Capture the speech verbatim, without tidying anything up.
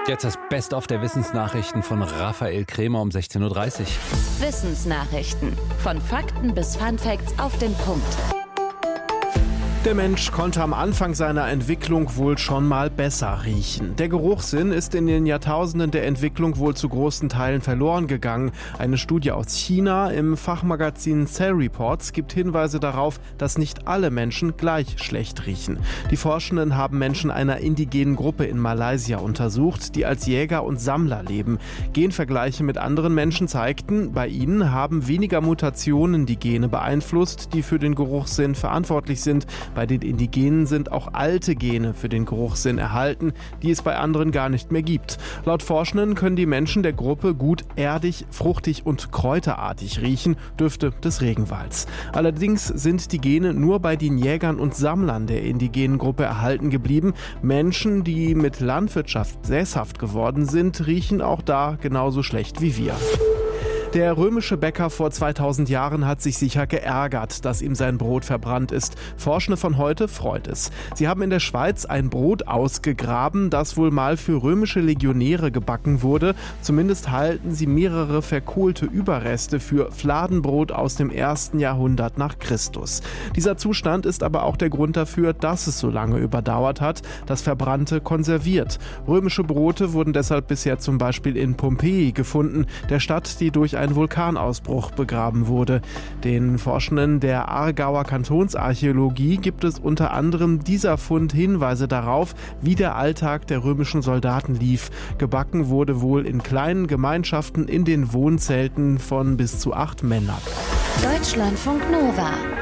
Jetzt das Best-of der Wissensnachrichten von Raphael Krämer um sechzehn Uhr dreißig. Wissensnachrichten. Von Fakten bis Funfacts auf den Punkt. Der Mensch konnte am Anfang seiner Entwicklung wohl schon mal besser riechen. Der Geruchssinn ist in den Jahrtausenden der Entwicklung wohl zu großen Teilen verloren gegangen. Eine Studie aus China im Fachmagazin Cell Reports gibt Hinweise darauf, dass nicht alle Menschen gleich schlecht riechen. Die Forschenden haben Menschen einer indigenen Gruppe in Malaysia untersucht, die als Jäger und Sammler leben. Genvergleiche mit anderen Menschen zeigten, bei ihnen haben weniger Mutationen die Gene beeinflusst, die für den Geruchssinn verantwortlich sind. Bei den Indigenen sind auch alte Gene für den Geruchssinn erhalten, die es bei anderen gar nicht mehr gibt. Laut Forschenden können die Menschen der Gruppe gut erdig, fruchtig und kräuterartig riechen, Düfte des Regenwalds. Allerdings sind die Gene nur bei den Jägern und Sammlern der indigenen Gruppe erhalten geblieben. Menschen, die mit Landwirtschaft sesshaft geworden sind, riechen auch da genauso schlecht wie wir. Der römische Bäcker vor zweitausend Jahren hat sich sicher geärgert, dass ihm sein Brot verbrannt ist. Forschende von heute freut es. Sie haben in der Schweiz ein Brot ausgegraben, das wohl mal für römische Legionäre gebacken wurde. Zumindest halten sie mehrere verkohlte Überreste für Fladenbrot aus dem ersten Jahrhundert nach Christus. Dieser Zustand ist aber auch der Grund dafür, dass es so lange überdauert hat. Das Verbrannte konserviert. Römische Brote wurden deshalb bisher zum Beispiel in Pompeji gefunden, der Stadt, die durch ein Vulkanausbruch begraben wurde. Den Forschenden der Aargauer Kantonsarchäologie gibt es unter anderem dieser Fund Hinweise darauf, wie der Alltag der römischen Soldaten lief. Gebacken wurde wohl in kleinen Gemeinschaften in den Wohnzelten von bis zu acht Männern. Deutschlandfunk Nova